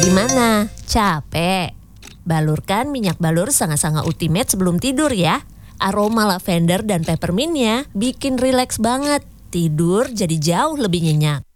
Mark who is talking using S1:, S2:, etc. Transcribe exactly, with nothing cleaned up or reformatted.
S1: Gimana? Capek? Balurkan minyak balur Sangat-Sangat Ultimate sebelum tidur ya. Aroma lavender dan peppermintnya bikin rileks banget. Tidur jadi jauh lebih nyenyak.